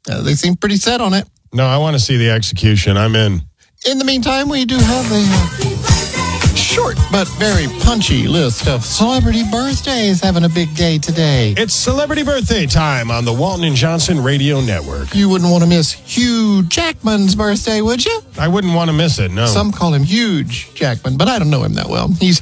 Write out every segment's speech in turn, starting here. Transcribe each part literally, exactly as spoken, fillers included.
Uh, they seem pretty set on it. No, I want to see the execution. I'm in. In the meantime, we do have a uh, short but very punchy list of celebrity birthdays having a big day today. It's celebrity birthday time on the Walton and Johnson Radio Network. You wouldn't want to miss Hugh Jackman's birthday, would you? I wouldn't want to miss it, no. Some call him Huge Jackman, but I don't know him that well. He's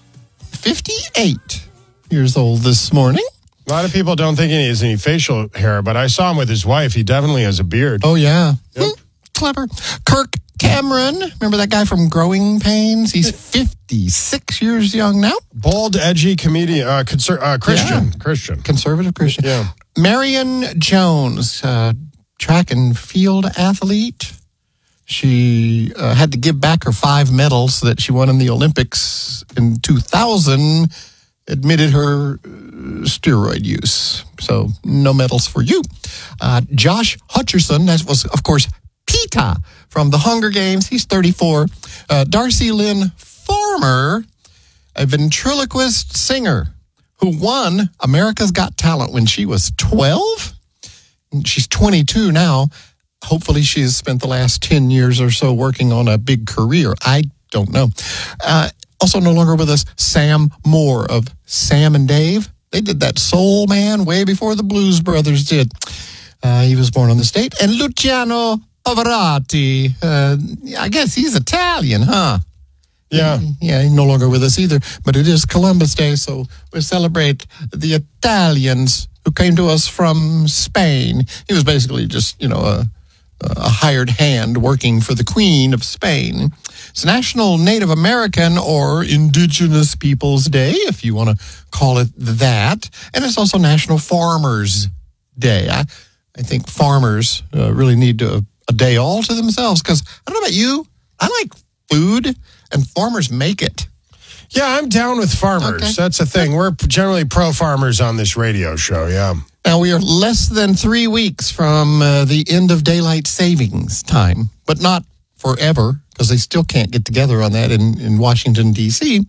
fifty-eight years old this morning. A lot of people don't think he has any facial hair, but I saw him with his wife. He definitely has a beard. Oh, yeah. Yep. Hmm, clever. Kirk Cameron, remember that guy from Growing Pains? He's fifty-six years young now. Bold, edgy comedian, uh, conser- uh, Christian. Yeah. Christian. Conservative Christian. Yeah. Marion Jones, uh, track and field athlete. She uh, had to give back her five medals that she won in the Olympics in two thousand, admitted her uh, steroid use. So no medals for you. Uh, Josh Hutcherson, that was, of course, Peeta from the Hunger Games. He's thirty-four. Uh, Darcy Lynn Farmer, a ventriloquist singer who won America's Got Talent when she was twelve. She's twenty-two now. Hopefully she has spent the last ten years or so working on a big career. I don't know. Uh, also no longer with us, Sam Moore of Sam and Dave. They did that Soul Man way before the Blues Brothers did. Uh, he was born on this date. And Luciano Pavarotti, uh, I guess he's Italian, huh? Yeah. Yeah, he's no longer with us either. But it is Columbus Day, so we celebrate the Italians who came to us from Spain. He was basically just, you know, a, a hired hand working for the Queen of Spain. It's National Native American or Indigenous Peoples Day, if you want to call it that. And it's also National Farmers Day. I, I think farmers uh, really need to, a day all to themselves because I don't know about you, I like food and farmers make it. Yeah, I'm down with farmers. Okay. That's the thing. We're generally pro-farmers on this radio show, yeah. Now, we are less than three weeks from uh, the end of daylight savings time, but not forever, because they still can't get together on that in, in Washington, D C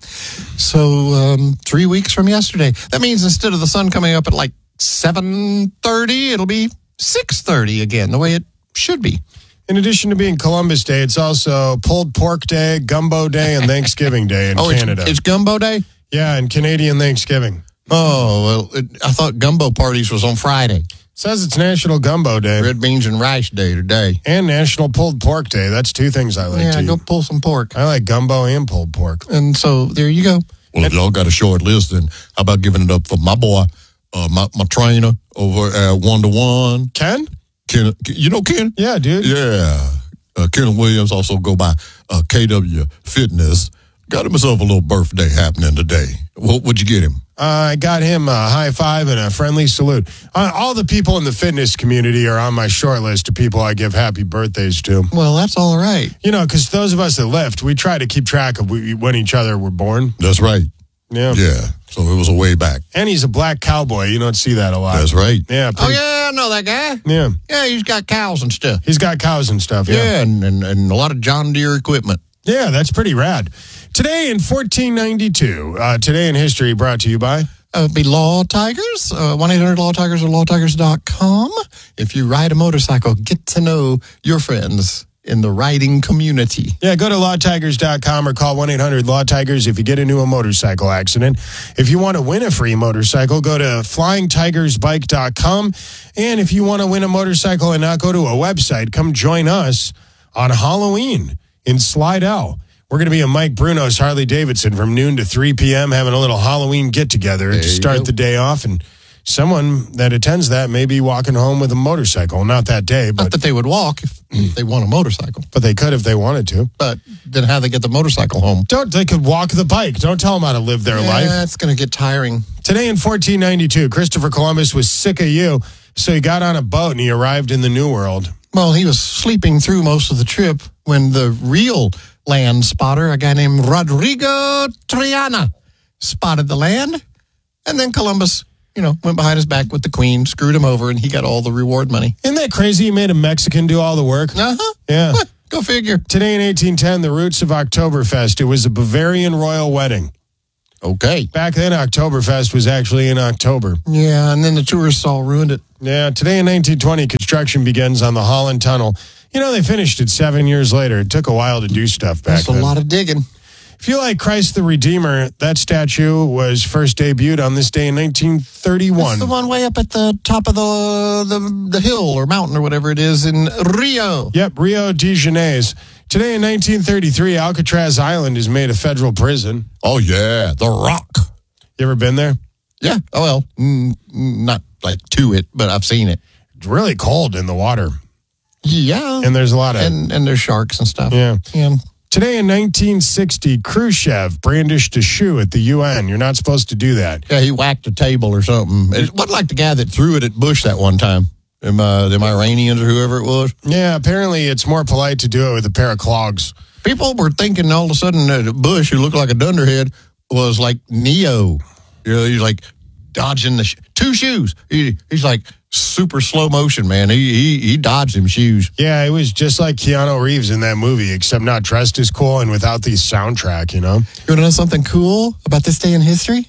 So um, three weeks from yesterday. That means instead of the sun coming up at like seven thirty, it'll be six thirty again, the way it should be. In addition to being Columbus Day, it's also Pulled Pork Day, Gumbo Day, and Thanksgiving Day in oh, Canada. It's, it's Gumbo Day? Yeah, and Canadian Thanksgiving. Oh, well, it, I thought Gumbo Parties was on Friday. Says it's National Gumbo Day. Red Beans and Rice Day today. And National Pulled Pork Day. That's two things I like Yeah, to go eat. pull some pork. I like gumbo and pulled pork. And so there you go. Well, if y'all got a short list, then how about giving it up for my boy, uh, my, my trainer over at One to One. Ken? Ken, you know Ken? Yeah, dude. Yeah. Uh, Ken Williams also go by uh, K W Fitness. Got himself a little birthday happening today. What would you get him? Uh, I got him a high five and a friendly salute. Uh, all the people in the fitness community are on my short list of people I give happy birthdays to. Well, that's all right. You know, because those of us that lift, we try to keep track of we, when each other were born. That's right. Yeah. Yeah. So it was a way back. And he's a black cowboy. You don't see that a lot. That's right. Yeah. Oh, pretty- yeah, I know that guy. Yeah. Yeah, he's got cows and stuff. He's got cows and stuff. Yeah, Yeah. and, and, and a lot of John Deere equipment. Yeah, that's pretty rad. Today in fourteen ninety-two, uh, Today in History brought to you by... Uh, it'd be Law Tigers, uh, one eight hundred law tigers or law tigers dot com. If you ride a motorcycle, get to know your friends in the riding community. Yeah, go to law tigers dot com or call one eight hundred law tigers if you get into a motorcycle accident. If you want to win a free motorcycle, go to flying tigers bike dot com. And if you want to win a motorcycle and not go to a website, come join us on Halloween in Slidell. We're going to be at Mike Bruno's Harley Davidson from noon to three p.m. having a little Halloween get-together There to you start go. the day off. And someone that attends that may be walking home with a motorcycle. Not that day, Not but, that they would walk if, if they want a motorcycle, but they could if they wanted to. but then how they get the motorcycle home? Don't They could walk the bike. Don't tell them how to live their life. Yeah, it's going to get tiring. Today in fourteen ninety-two, Christopher Columbus was sick of you, so he got on a boat and he arrived in the New World. Well, he was sleeping through most of the trip when the real land spotter, a guy named Rodrigo Triana, spotted the land. And then Columbus, you know, went behind his back with the queen, screwed him over, and he got all the reward money. Isn't that crazy? He made a Mexican do all the work. Uh-huh. Yeah. Go figure. Today in eighteen ten, the roots of Oktoberfest. It was a Bavarian royal wedding. Okay. Back then, Oktoberfest was actually in October. Yeah, and then the tourists all ruined it. Yeah, today in nineteen twenty, construction begins on the Holland Tunnel. You know, they finished it seven years later. It took a while to do stuff back That's then. a lot of digging. If you like Christ the Redeemer, that statue was first debuted on this day in nineteen thirty-one. That's the one way up at the top of the, the the hill or mountain or whatever it is in Rio. Yep, Rio de Janeiro. Today in nineteen thirty-three, Alcatraz Island is made a federal prison. Oh, yeah. The Rock. You ever been there? Yeah. Oh, well, mm, not like to it, but I've seen it. It's really cold in the water. Yeah. And there's a lot of... And, and there's sharks and stuff. Yeah. Yeah. Today in nineteen sixty, Khrushchev brandished a shoe at the U N. You're not supposed to do that. Yeah, he whacked a table or something. It wasn't like the guy that threw it at Bush that one time. Them, uh, them Iranians or whoever it was. Yeah, apparently it's more polite to do it with a pair of clogs. People were thinking all of a sudden that Bush, who looked like a dunderhead, was like Neo. You know, he's like dodging the sh- two shoes. He, he's like super slow motion, man. He, he he dodged them shoes. Yeah, it was just like Keanu Reeves in that movie, except not dressed as cool and without the soundtrack, you know? You want to know something cool about this day in history?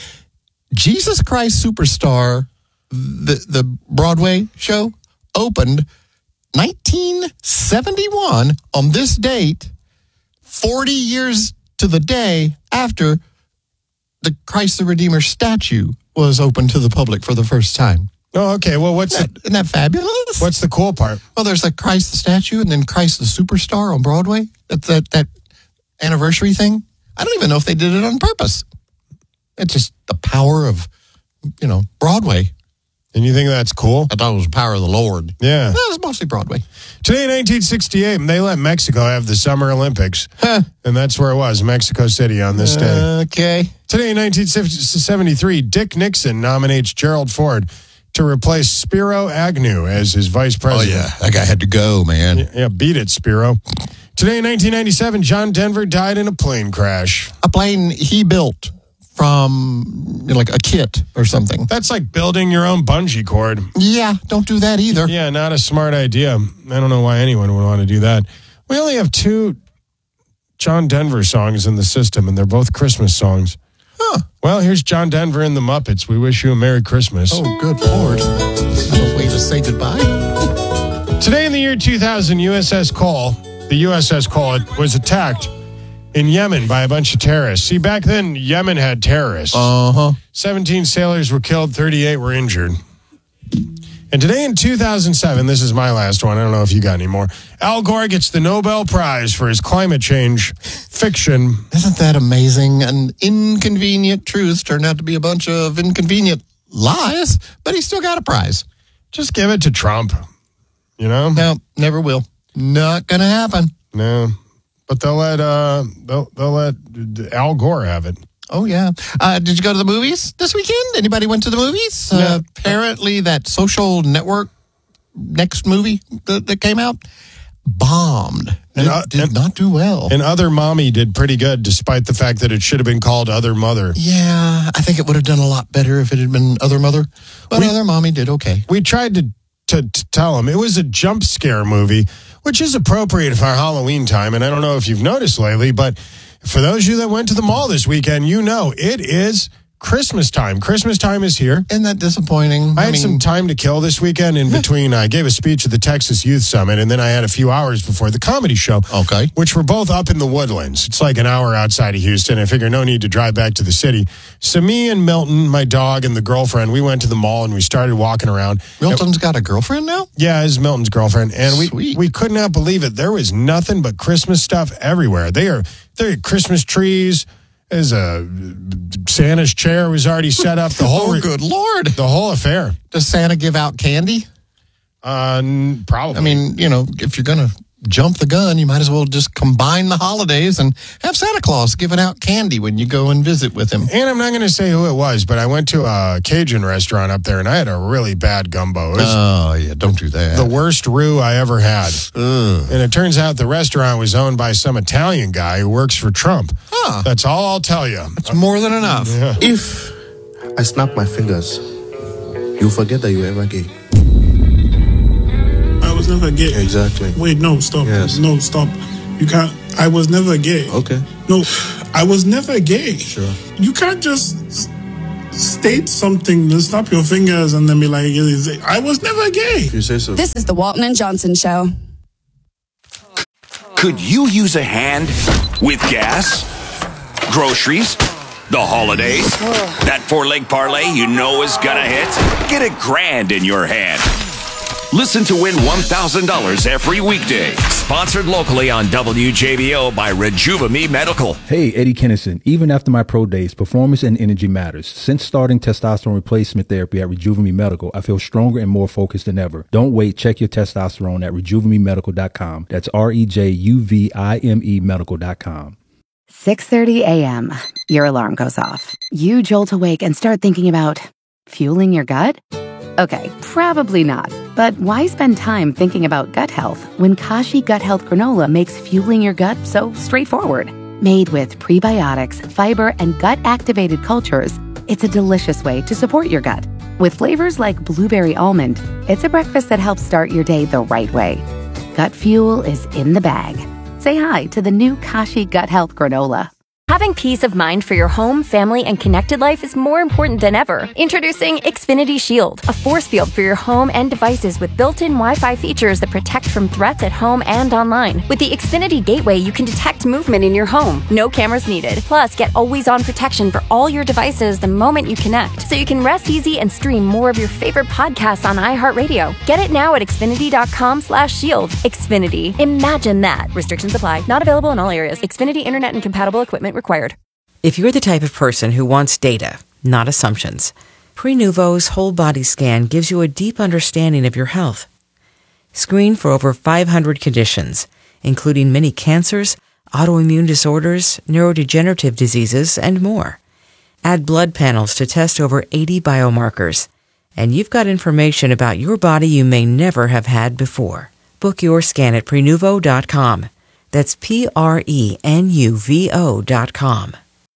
Jesus Christ Superstar, the, the Broadway show, opened nineteen seventy-one on this date, forty years to the day after the Christ the Redeemer statue was opened to the public for the first time. Oh, okay. Well, what's Isn't that, isn't that fabulous? the, what's the cool part? Well, there's like Christ the statue and then Christ the Superstar on Broadway. That, that, that anniversary thing. I don't even know if they did it on purpose. It's just the power of, you know, Broadway. And you think that's cool? I thought it was the power of the Lord. Yeah. Well, it was mostly Broadway. Today in nineteen sixty-eight, they let Mexico have the Summer Olympics. Huh. And that's where it was, Mexico City on this day. Okay. Today in nineteen seventy-three, Dick Nixon nominates Gerald Ford to replace Spiro Agnew as his vice Oh, president. yeah. That guy had to go, man. Yeah, yeah, beat it, Spiro. Today in nineteen ninety-seven, John Denver died in a plane crash. A plane he built from you know, like a kit or something. That's like building your own bungee cord. Yeah, don't do that either. Yeah, not a smart idea. I don't know why anyone would want to do that. We only have two John Denver songs in the system, and they're both Christmas songs. Huh. Well, here's John Denver and the Muppets. We wish you a Merry Christmas. Oh, good Lord. Is that a way to say goodbye? Today in the year two thousand, U S S Cole, the U S S Cole, was attacked in Yemen by a bunch of terrorists. See, back then, Yemen had terrorists. Uh-huh. seventeen sailors were killed, thirty-eight were injured. And today in two thousand seven, this is my last one. I don't know if you got any more. Al Gore gets the Nobel Prize for his climate change fiction. Isn't that amazing? An inconvenient truth turned out to be a bunch of inconvenient lies, but he still got a prize. Just give it to Trump. You know? No, never will. Not going to happen. No. But they'll let uh they'll they'll let Al Gore have it. Oh, yeah. Uh, did you go to the movies this weekend? Anybody went to the movies? No. Uh, apparently that Social Network next movie that, that came out bombed. And, It uh, did and- not do well. And Other Mommy did pretty good, despite the fact that it should have been called Other Mother. yeah, I think it would have done a lot better if it had been Other Mother. But We- Other Mommy did okay. We tried to, to to tell him it was a jump scare movie, which is appropriate for Halloween time. And I don't know if you've noticed lately, but for those of you that went to the mall this weekend, you know it is Christmas time. Christmas time is here. Isn't that disappointing? I had some time to kill this weekend in between. I gave a speech at the Texas Youth Summit, and then I had a few hours before the comedy show. Okay. Which were both up in the Woodlands. It's like an hour outside of Houston. I figure no need to drive back to the city. So me and Milton, my dog, and the girlfriend, we went to the mall and we started walking around. Milton's got a girlfriend now? Yeah, it's Milton's girlfriend. And we, Sweet. we could not believe it. There was nothing but Christmas stuff everywhere. They are, there are Christmas trees. There's a Santa's chair was already set up. The whole, Oh, good Lord. the whole affair. Does Santa give out candy? Uh, n- probably. I mean, you know, if you're going to jump the gun, you might as well just combine the holidays and have Santa Claus giving out candy when you go and visit with him. and I'm not going to say who it was, but I went to a Cajun restaurant up there and I had a really bad gumbo. It was Oh, yeah, don't do that. the worst roux I ever had. Ugh. And it turns out the restaurant was owned by some Italian guy who works for Trump. Huh. That's all I'll tell you. It's more than enough. If I snap my fingers, you forget that you were ever gay. I was never gay. Exactly. Wait, no, stop. Yes. No, stop. You can't. I was never gay. Okay. No, I was never gay. Sure. You can't just s- state something, then snap your fingers, and then be like, I was never gay. You say so. This is the Walton and Johnson Show. Could you use a hand with gas, groceries, the holidays? That four-leg parlay you know is gonna hit? Get a grand in your hand. Listen to win one thousand dollars every weekday. Sponsored locally on W J B O by Rejuvame Medical. Hey, Eddie Kennison. Even after my pro days, performance and energy matters. Since starting testosterone replacement therapy at Rejuvame Medical, I feel stronger and more focused than ever. Don't wait. Check your testosterone at rejuvame medical dot com. That's R E J U V I M E medical dot com. six thirty a.m. Your alarm goes off. You jolt awake and start thinking about fueling your gut? Okay, probably not. But why spend time thinking about gut health when Kashi Gut Health Granola makes fueling your gut so straightforward? Made with prebiotics, fiber, and gut-activated cultures, it's a delicious way to support your gut. With flavors like blueberry almond, it's a breakfast that helps start your day the right way. Gut fuel is in the bag. Say hi to the new Kashi Gut Health Granola. Having peace of mind for your home, family, and connected life is more important than ever. Introducing Xfinity Shield, a force field for your home and devices with built-in Wi-Fi features that protect from threats at home and online. With the Xfinity Gateway, you can detect movement in your home. No cameras needed. Plus, get always-on protection for all your devices the moment you connect, so you can rest easy and stream more of your favorite podcasts on iHeartRadio. Get it now at xfinity.com slash shield. Xfinity. Imagine that. Restrictions apply. Not available in all areas. Xfinity Internet and compatible equipment required. If you're the type of person who wants data, not assumptions, Prenuvo's whole body scan gives you a deep understanding of your health. Screen for over five hundred conditions, including many cancers, autoimmune disorders, neurodegenerative diseases, and more. Add blood panels to test over eighty biomarkers, and you've got information about your body you may never have had before. Book your scan at Prenuvo dot com. That's P R E N U V O dot com.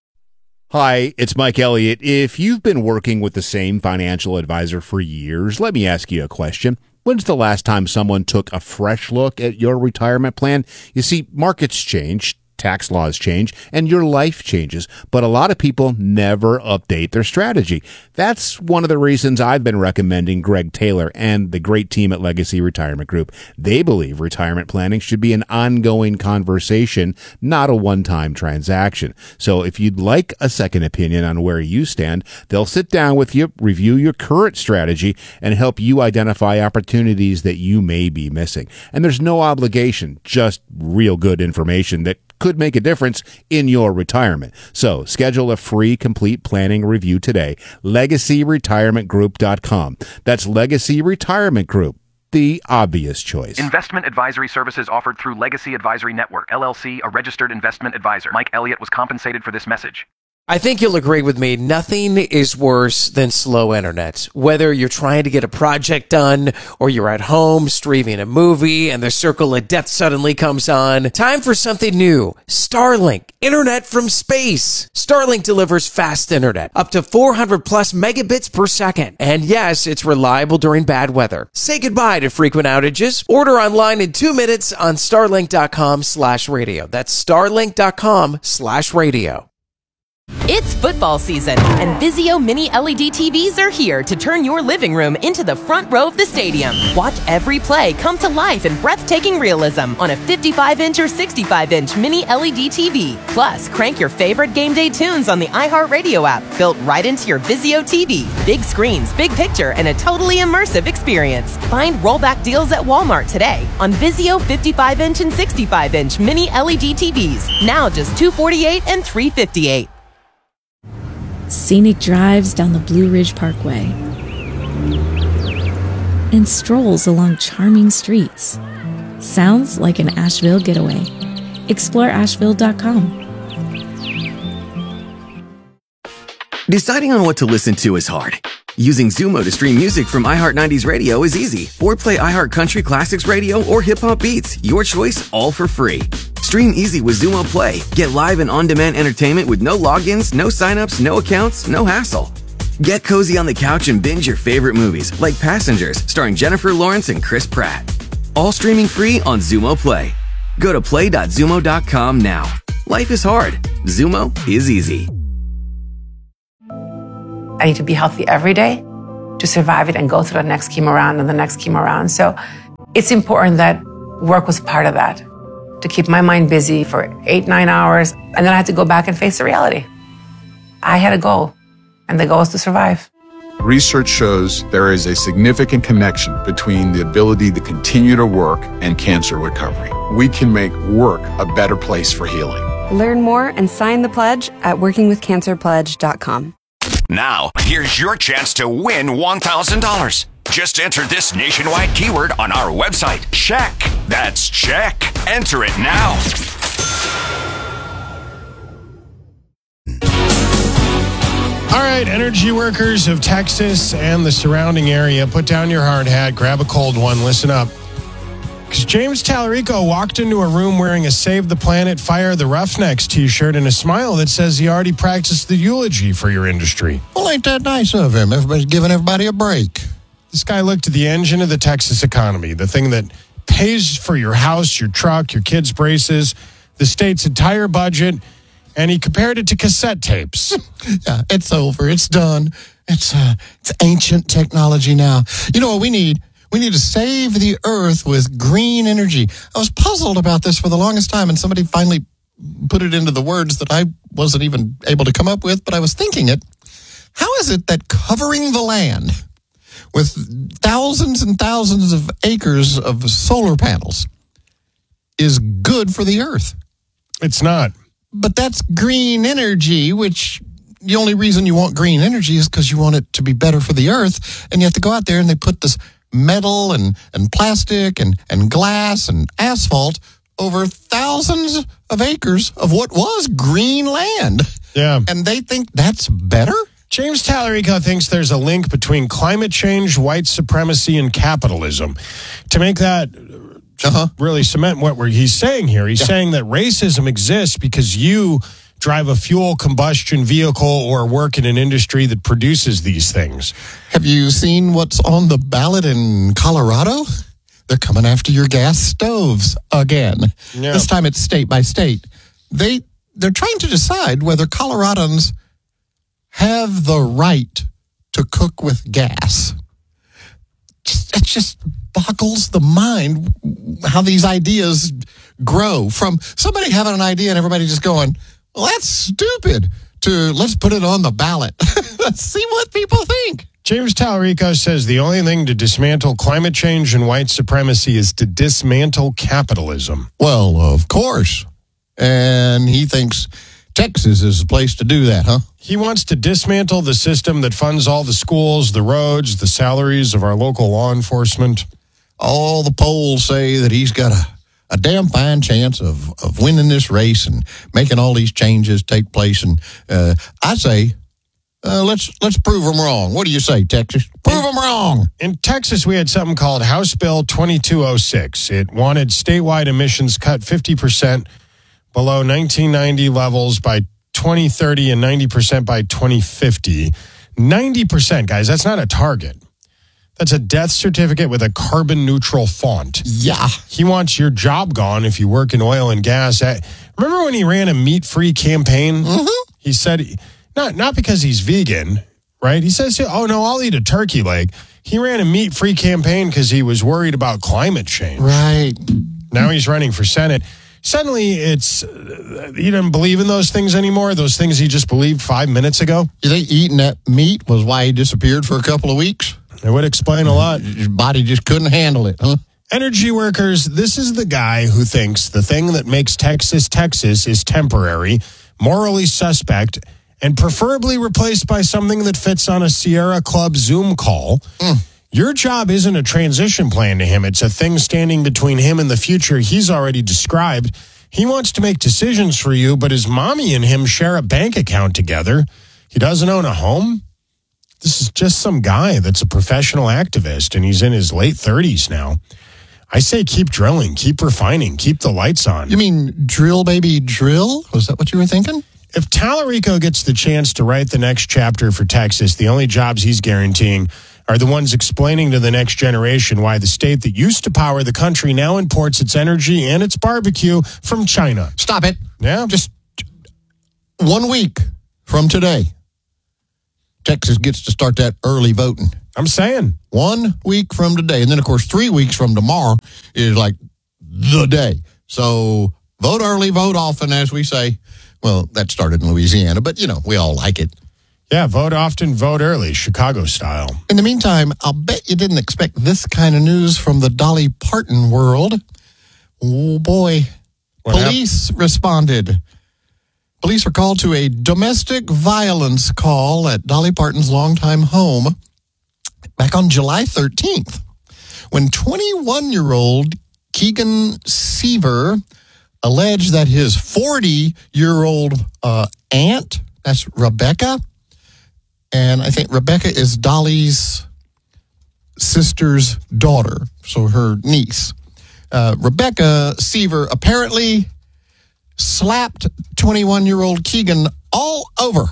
Hi, it's Mike Elliott. If you've been working with the same financial advisor for years, let me ask you a question. When's the last time someone took a fresh look at your retirement plan? You see, markets change, tax laws change, and your life changes, but a lot of people never update their strategy. That's one of the reasons I've been recommending Greg Taylor and the great team at Legacy Retirement Group. They believe retirement planning should be an ongoing conversation, not a one-time transaction. So if you'd like a second opinion on where you stand, they'll sit down with you, review your current strategy, and help you identify opportunities that you may be missing. And there's no obligation, just real good information that could make a difference in your retirement. So schedule a free complete planning review today. legacy retirement group dot com. That's Legacy Retirement Group, the obvious choice. Investment advisory services offered through Legacy Advisory Network, L L C, a registered investment advisor. Mike Elliott was compensated for this message. I think you'll agree with me. Nothing is worse than slow internet. Whether you're trying to get a project done or you're at home streaming a movie and the circle of death suddenly comes on, time for something new. Starlink, internet from space. Starlink delivers fast internet, up to four hundred plus megabits per second. And yes, it's reliable during bad weather. Say goodbye to frequent outages. Order online in two minutes on starlink.com slash radio. That's starlink.com slash radio. It's football season, and Vizio Mini L E D T Vs are here to turn your living room into the front row of the stadium. Watch every play come to life in breathtaking realism on a fifty-five inch or sixty-five inch Mini L E D T V. Plus, crank your favorite game day tunes on the iHeartRadio app, built right into your Vizio T V. Big screens, big picture, and a totally immersive experience. Find rollback deals at Walmart today on Vizio fifty-five inch and sixty-five inch Mini L E D T Vs. Now just two hundred forty-eight dollars and three hundred fifty-eight dollars. Scenic drives down the Blue Ridge Parkway, and strolls along charming streets. Sounds like an Asheville getaway. Explore asheville dot com. Deciding on what to listen to is hard. Using Zumo to stream music from iHeart nineties Radio is easy. Or play iHeart Country Classics Radio or Hip Hop Beats. Your choice, all for free. Stream easy with Zumo Play. Get live and on-demand entertainment with no logins, no signups, no accounts, no hassle. Get cozy on the couch and binge your favorite movies, like Passengers, starring Jennifer Lawrence and Chris Pratt. All streaming free on Zumo Play. Go to play dot zumo dot com now. Life is hard. Zumo is easy. I need to be healthy every day to survive it and go through the next chemo round and the next chemo round. So it's important that work was part of that, to keep my mind busy for eight, nine hours. And then I had to go back and face the reality. I had a goal, and the goal was to survive. Research shows there is a significant connection between the ability to continue to work and cancer recovery. We can make work a better place for healing. Learn more and sign the pledge at working with cancer pledge dot com. Now, here's your chance to win one thousand dollars. Just enter this nationwide keyword on our website. Check. That's check. Enter it now. All right, energy workers of Texas and the surrounding area, put down your hard hat, grab a cold one, listen up. Because James Tallarico walked into a room wearing a Save the Planet, Fire the Roughnecks t-shirt and a smile that says he already practiced the eulogy for your industry. Well, ain't that nice of him? Everybody's giving everybody a break. This guy looked at the engine of the Texas economy, the thing that pays for your house, your truck, your kids' braces, the state's entire budget, and he compared it to cassette tapes. Yeah, it's over. It's done. It's uh, it's ancient technology now. You know what we need? We need to save the earth with green energy. I was puzzled about this for the longest time, and somebody finally put it into the words that I wasn't even able to come up with, but I was thinking it. How is it that covering the land with thousands and thousands of acres of solar panels is good for the earth? It's not. But that's green energy, which the only reason you want green energy is because you want it to be better for the earth. And you have to go out there and they put this metal and, and plastic and, and glass and asphalt over thousands of acres of what was green land. Yeah. And they think that's better? James Tallarico thinks there's a link between climate change, white supremacy, and capitalism. To make that uh-huh. really cement what we're, he's saying here, he's yeah. saying that racism exists because you drive a fuel combustion vehicle or work in an industry that produces these things. Have you seen what's on the ballot in Colorado? They're coming after your gas stoves again. Yeah. This time it's state by state. They, they're trying to decide whether Coloradans have the right to cook with gas. It just boggles the mind how these ideas grow from somebody having an idea and everybody just going, well, that's stupid, to let's put it on the ballot. Let's see what people think. James Tallarico says the only thing to dismantle climate change and white supremacy is to dismantle capitalism. Well, of course. And he thinks Texas is the place to do that, huh? He wants to dismantle the system that funds all the schools, the roads, the salaries of our local law enforcement. All the polls say that he's got a, a damn fine chance of, of winning this race and making all these changes take place. And uh, I say, uh, let's let's prove them wrong. What do you say, Texas? Prove them wrong. In Texas, we had something called House Bill twenty-two oh six. It wanted statewide emissions cut fifty percent below nineteen ninety levels by twenty thirty and ninety percent by twenty fifty. ninety percent, guys, that's not a target. That's a death certificate with a carbon neutral font. Yeah. He wants your job gone if you work in oil and gas. Remember when he ran a meat-free campaign? Mm-hmm. He said, not, not because he's vegan, right? He says, oh, no, I'll eat a turkey leg. He ran a meat-free campaign because he was worried about climate change. Right. Now he's running for Senate. Suddenly, it's, uh, he doesn't believe in those things anymore, those things he just believed five minutes ago. You think eating that meat was why he disappeared for a couple of weeks? It would explain a lot. His body just couldn't handle it, huh? Energy workers, this is the guy who thinks the thing that makes Texas, Texas is temporary, morally suspect, and preferably replaced by something that fits on a Sierra Club Zoom call. Mm. Your job isn't a transition plan to him. It's a thing standing between him and the future he's already described. He wants to make decisions for you, but his mommy and him share a bank account together. He doesn't own a home. This is just some guy that's a professional activist, and he's in his late thirties now. I say keep drilling, keep refining, keep the lights on. You mean drill, baby, drill? Was that what you were thinking? If Tallarico gets the chance to write the next chapter for Texas, the only jobs he's guaranteeing are the ones explaining to the next generation why the state that used to power the country now imports its energy and its barbecue from China. Stop it. Yeah? Just one week from today, Texas gets to start that early voting. I'm saying. One week from today. And then, of course, three weeks from tomorrow is like the day. So vote early, vote often, as we say. Well, that started in Louisiana, but, you know, we all like it. Yeah, vote often, vote early, Chicago style. In the meantime, I'll bet you didn't expect this kind of news from the Dolly Parton world. Oh, boy. What Police happened? responded. Police were called to a domestic violence call at Dolly Parton's longtime home back on July thirteenth, when twenty-one-year-old Keegan Seaver alleged that his forty-year-old uh, aunt, that's Rebecca, and I think Rebecca is Dolly's sister's daughter, so her niece. Uh, Rebecca Seaver apparently slapped twenty-one-year-old Keegan all over.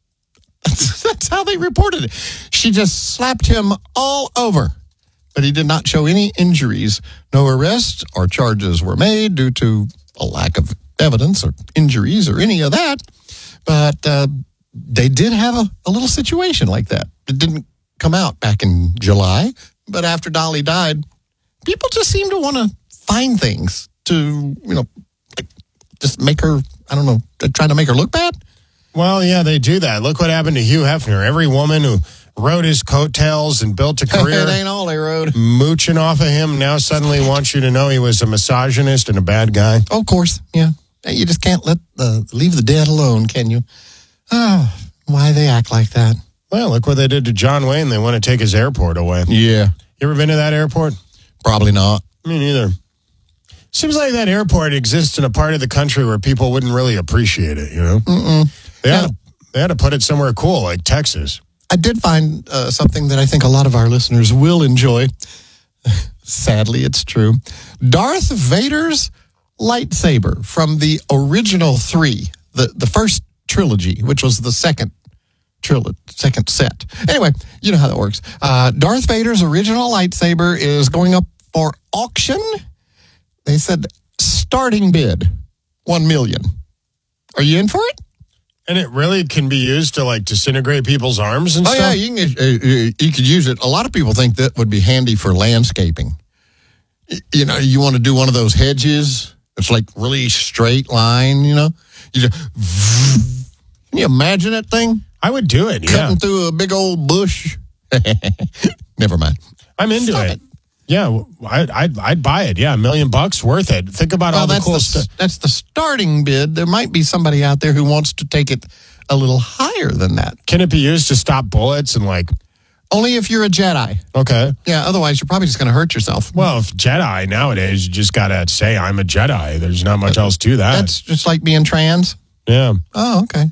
That's how they reported it. She just slapped him all over, but he did not show any injuries. No arrests or charges were made due to a lack of evidence or injuries or any of that. But uh, they did have a, a little situation like that. It didn't come out back in July, but after Dolly died, people just seem to want to find things to, you know, just make her, I don't know, try to make her look bad. Well, yeah, they do that. Look what happened to Hugh Hefner. Every woman who rode his coattails and built a career it ain't all they rode. mooching off of him now suddenly wants you to know he was a misogynist and a bad guy. Oh, of course, yeah. You just can't let the leave the dead alone, can you? Oh, why they act like that? Well, look what they did to John Wayne. They want to take his airport away. Yeah. You ever been to that airport? Probably not. Me neither. Seems like that airport exists in a part of the country where people wouldn't really appreciate it, you know? Mm-mm. They had, to, they had to put it somewhere cool, like Texas. I did find uh, something that I think a lot of our listeners will enjoy. Sadly, it's true. Darth Vader's lightsaber from the original three, the, the first trilogy, which was the second trilogy, second set. Anyway, you know how that works. Uh, Darth Vader's original lightsaber is going up for auction. They said starting bid, one million dollars. Are you in for it? And it really can be used to, like, disintegrate people's arms and oh, stuff? Oh, yeah, you, can, uh, you could use it. A lot of people think that would be handy for landscaping. You know, you want to do one of those hedges. It's like really straight line, you know? You just, can you imagine that thing? I would do it, yeah. Cutting through a big old bush. Never mind. I'm into Stop it. it. Yeah, I'd, I'd, I'd buy it. Yeah, a million bucks, worth it. Think about well, all the that's cool the, stuff. That's the starting bid. There might be somebody out there who wants to take it a little higher than that. Can it be used to stop bullets and, like... Only if you're a Jedi. Okay. Yeah, otherwise you're probably just going to hurt yourself. Well, if Jedi nowadays, you just got to say, I'm a Jedi. There's not much else to that. That's just like being trans? Yeah. Oh, okay.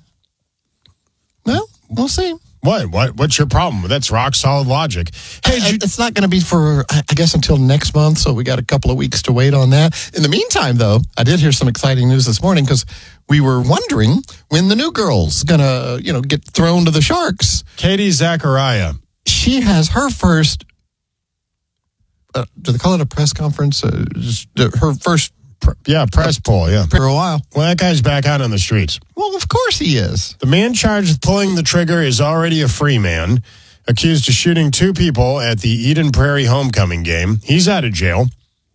Well, we'll see. What? What? What's your problem? That's rock solid logic. Hey, I, it's not going to be for, I guess, until next month, so we got a couple of weeks to wait on that. In the meantime, though, I did hear some exciting news this morning because we were wondering when the new girl's going to, you know, get thrown to the sharks. Katie Zachariah. She has her first, uh, do they call it a press conference? Uh, just, uh, her first. Yeah, press poll, yeah. For a while. Well, that guy's back out on the streets. Well, of course he is. The man charged with pulling the trigger is already a free man, accused of shooting two people at the Eden Prairie homecoming game. He's out of jail.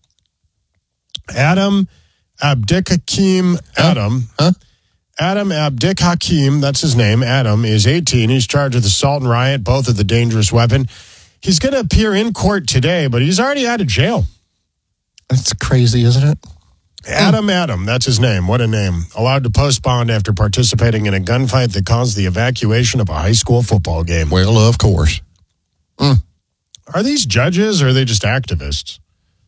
Adam Abdikhakim Adam. Huh? Adam Abdikhakim, that's his name. Adam is eighteen. He's charged with assault and riot, both with a dangerous weapon. He's going to appear in court today, but he's already out of jail. That's crazy, isn't it? Adam Adam, that's his name. What a name. Allowed to post bond after participating in a gunfight that caused the evacuation of a high school football game. Well, of course. Mm. Are these judges or are they just activists?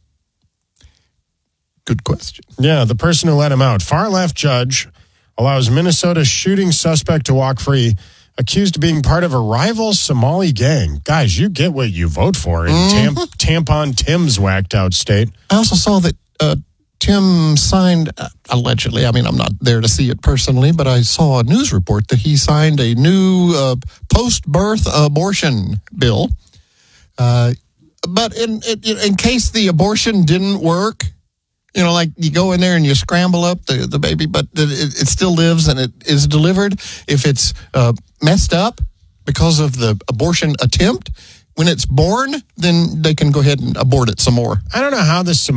Good question. Yeah, the person who let him out. Far left judge allows Minnesota shooting suspect to walk free, accused of being part of a rival Somali gang. Guys, you get what you vote for in Mm-hmm. Tam- Tampon Tim's whacked out state. I also saw that uh, Tim signed, uh, allegedly, I mean, I'm not there to see it personally, but I saw a news report that he signed a new uh, post-birth abortion bill. Uh, but in, in in case the abortion didn't work, You know, like you go in there and you scramble up the, the baby, but it, it still lives and it is delivered. If it's uh, messed up because of the abortion attempt, when it's born, then they can go ahead and abort it some more. I don't know how this